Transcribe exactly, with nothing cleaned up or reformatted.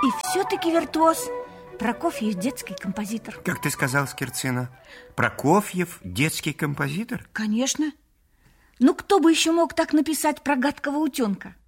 И все-таки виртуоз. Прокофьев детский композитор. Как ты сказал, Скирцина? Прокофьев детский композитор? Конечно. Ну, кто бы еще мог так написать про гадкого утенка?